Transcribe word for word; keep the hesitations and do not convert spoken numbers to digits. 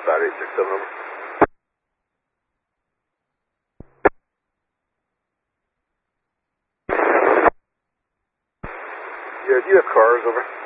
five eight six seven, over. Yeah, do you have cars, over?